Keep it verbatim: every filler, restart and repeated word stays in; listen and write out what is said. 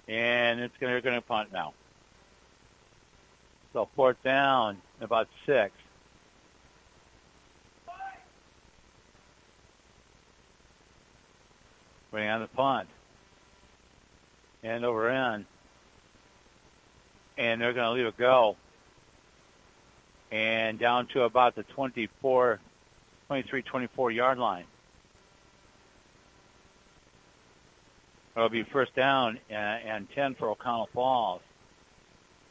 And it's going to, they're going to punt now. So fourth down, about six. Waiting on the punt. And over in. And they're going to leave it go. And down to about the twenty-four, twenty-three, twenty-four yard line. It'll be first down and, and ten for O'Connell Falls.